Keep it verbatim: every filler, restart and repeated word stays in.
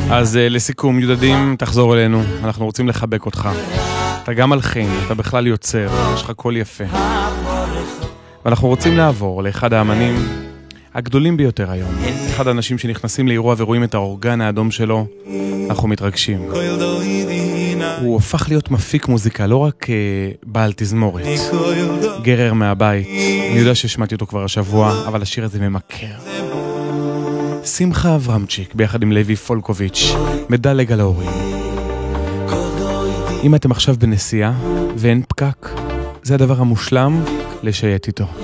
אז לסיכום, יודדים, תחזור אלינו, אנחנו רוצים לחבק אותך. אתה גם מלחין, אתה בכלל יוצר, יש לך קול יפה. ואנחנו רוצים לעבור לאחד האמנים הגדולים ביותר היום. אחד האנשים שנכנסים לאירוע ורואים את האורגן האדום שלו, אנחנו מתרגשים. הוא הופך להיות מפיק מוזיקה, לא רק בעל תזמורת. גרר מהבית, אני יודע ששמעתי אותו כבר השבוע, אבל השיר הזה ממכר. שמחה אברמצ'יק ביחד עם לוי פולקוביץ', מדלג על ההורים. אם אתם עכשיו בנסיעה ואין פקק, זה הדבר המושלם לשייט איתו.